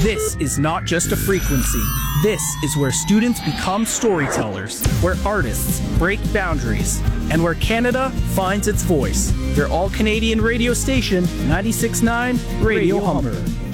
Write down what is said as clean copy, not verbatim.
This is not just a frequency. This is where students become storytellers, where artists break boundaries, and where Canada finds its voice. Your all-Canadian radio station, 96.9 Radio Humber.